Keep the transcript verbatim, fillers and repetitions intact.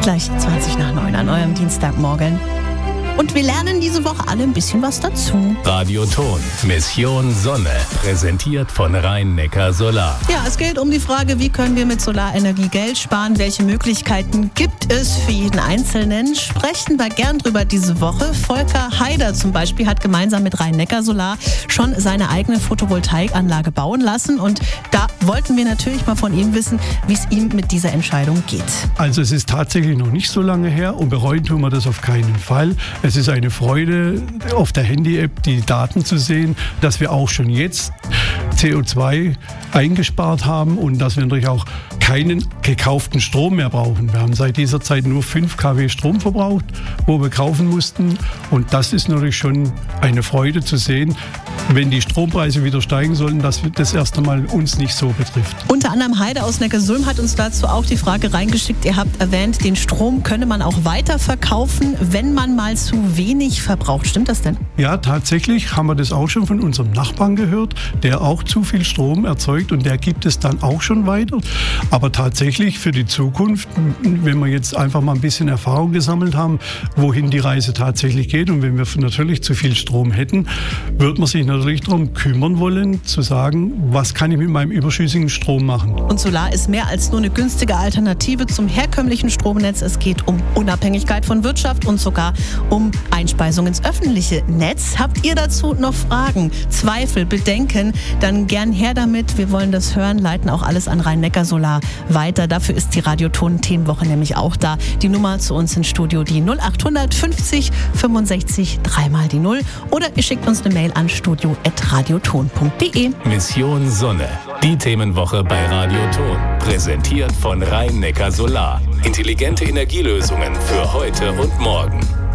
Gleich zwanzig nach neun an eurem Dienstagmorgen. Und wir lernen diese Woche alle ein bisschen was dazu. Radioton, Mission Sonne, präsentiert von Rhein-Neckar Solar. Ja, es geht um die Frage, wie können wir mit Solarenergie Geld sparen? Welche Möglichkeiten gibt es für jeden Einzelnen? Sprechen wir gern drüber diese Woche. Volker Haider zum Beispiel hat gemeinsam mit Rhein-Neckar Solar schon seine eigene Photovoltaikanlage bauen lassen. Und da wollten wir natürlich mal von ihm wissen, wie es ihm mit dieser Entscheidung geht. Also es ist tatsächlich noch nicht so lange her und bereuen tun wir das auf keinen Fall. Es ist eine Freude, auf der Handy-App die Daten zu sehen, dass wir auch schon jetzt C O zwei eingespart haben und dass wir natürlich auch keinen gekauften Strom mehr brauchen. Wir haben seit dieser Zeit nur fünf Kilowatt Strom verbraucht, wo wir kaufen mussten. Und das ist natürlich schon eine Freude zu sehen, wenn die Strompreise wieder steigen sollten, dass das erst einmal uns nicht so betrifft. Unter anderem Heide aus Neckarsulm hat uns dazu auch die Frage reingeschickt. Ihr habt erwähnt, den Strom könne man auch weiterverkaufen, wenn man mal zu wenig verbraucht. Stimmt das denn? Ja, tatsächlich haben wir das auch schon von unserem Nachbarn gehört, der auch zu viel Strom erzeugt und der gibt es dann auch schon weiter. Aber tatsächlich für die Zukunft, wenn wir jetzt einfach mal ein bisschen Erfahrung gesammelt haben, wohin die Reise tatsächlich geht und wenn wir natürlich zu viel Strom hätten, wird man sich natürlich darum kümmern wollen, zu sagen, was kann ich mit meinem überschüssigen Strom machen. Und Solar ist mehr als nur eine günstige Alternative zum herkömmlichen Stromnetz. Es geht um Unabhängigkeit von Wirtschaft und sogar um Einspeisung ins öffentliche Netz. Habt ihr dazu noch Fragen, Zweifel, Bedenken? Dann gern her damit. Wir wollen das hören, leiten auch alles an Rhein-Neckar Solar weiter. Dafür ist die Radioton-Themenwoche nämlich auch da. Die Nummer zu uns ins Studio, die null acht fünfzig fünfundsechzig dreimal die null. Oder ihr schickt uns eine Mail an studio at radioton punkt de. Mission Sonne, die Themenwoche bei Radioton, präsentiert von Rhein-Neckar Solar. Intelligente Energielösungen für heute und morgen.